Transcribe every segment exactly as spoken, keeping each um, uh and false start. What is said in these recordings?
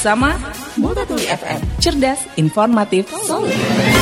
bersama Multatuli F M. Cerdas, informatif, solutif.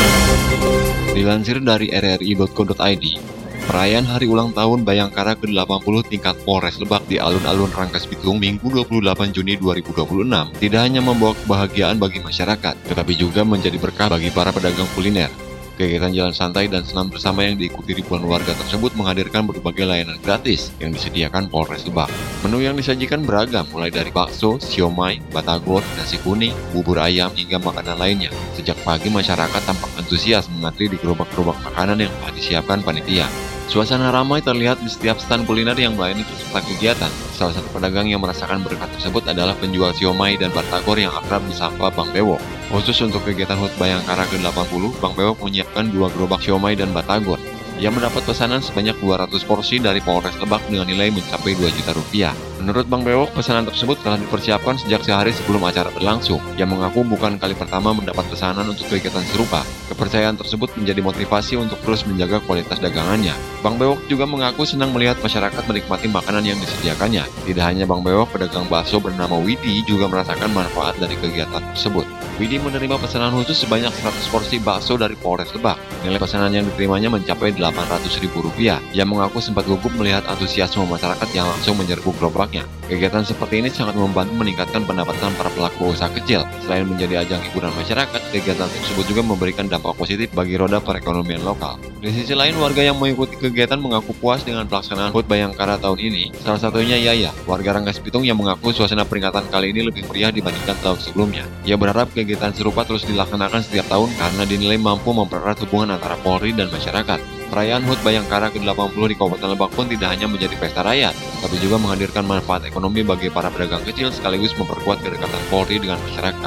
Dilansir dari r r i dot co dot i d, perayaan Hari Ulang Tahun Bayangkara ke delapan puluh tingkat Polres Lebak di alun-alun Rangkas Bitung Minggu dua puluh delapan Juni dua ribu dua puluh enam tidak hanya membawa kebahagiaan bagi masyarakat, tetapi juga menjadi berkah bagi para pedagang kuliner. Kegiatan jalan santai dan senam bersama yang diikuti ribuan warga tersebut menghadirkan berbagai layanan gratis yang disediakan Polres Lebak. Menu yang disajikan beragam, mulai dari bakso, siomay, batagor, nasi kuning, bubur ayam, hingga makanan lainnya. Sejak pagi masyarakat tampak antusias mengantri di gerobak-gerobak makanan yang telah disiapkan panitia. Suasana ramai terlihat di setiap stand kuliner yang melayani peserta kegiatan. Salah satu pedagang yang merasakan berkah tersebut adalah penjual siomay dan batagor yang akrab disapa Bang Bewok. Khusus untuk kegiatan H U T Bayangkara ke delapan puluh, Bang Bewok menyiapkan dua gerobak siomay dan batagor. Ia mendapat pesanan sebanyak dua ratus porsi dari Polres Lebak dengan nilai mencapai dua juta rupiah. Menurut Bang Bewok, pesanan tersebut telah dipersiapkan sejak sehari sebelum acara berlangsung. Ia mengaku bukan kali pertama mendapat pesanan untuk kegiatan serupa. Kepercayaan tersebut menjadi motivasi untuk terus menjaga kualitas dagangannya. Bang Bewok juga mengaku senang melihat masyarakat menikmati makanan yang disediakannya. Tidak hanya Bang Bewok, pedagang bakso bernama Widi juga merasakan manfaat dari kegiatan tersebut. Widi menerima pesanan khusus sebanyak seratus porsi bakso dari Polres Lebak. Nilai pesanan yang diterimanya mencapai delapan ratus ribu rupiah. Ia mengaku sempat gugup melihat antusiasme masyarakat yang langsung menyerbu gerobaknya. Kegiatan seperti ini sangat membantu meningkatkan pendapatan para pelaku usaha kecil. Selain menjadi ajang hiburan masyarakat, kegiatan tersebut juga memberikan dampak positif bagi roda perekonomian lokal. Di sisi lain, warga yang mengikuti kegiatan mengaku puas dengan pelaksanaan H U T Bayangkara tahun ini. Salah satunya Yaya, warga Rangkas Bitung yang mengaku suasana peringatan kali ini lebih meriah dibandingkan tahun sebelumnya. Ia berharap kegiatan serupa terus dilaksanakan setiap tahun karena dinilai mampu mempererat hubungan antara Polri dan masyarakat. Perayaan H U T Bayangkara ke delapan puluh di Kabupaten Lebak pun tidak hanya menjadi pesta rakyat, tapi juga menghadirkan manfaat ekonomi bagi para pedagang kecil sekaligus memperkuat kedekatan Polri dengan masyarakat.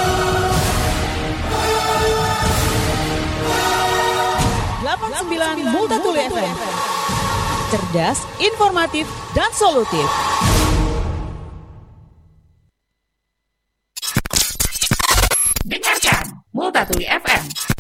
delapan puluh sembilan Multatuli F M. Cerdas, informatif, dan solutif. Dengarkan Multatuli F M.